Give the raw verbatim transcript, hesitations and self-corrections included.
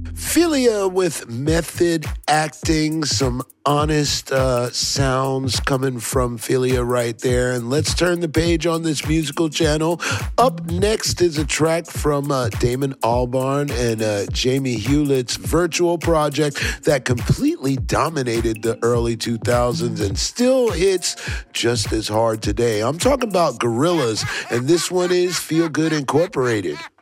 Philia with method acting, some honest uh, sounds coming from Philia right there. And let's turn the page on this musical channel. Up next is a track from uh, Damon Albarn and uh, Jamie Hewlett's virtual project that completely dominated the early two thousands and still hits just as hard today. I'm talking about Gorillaz, and this one is Feel Good Incorporated.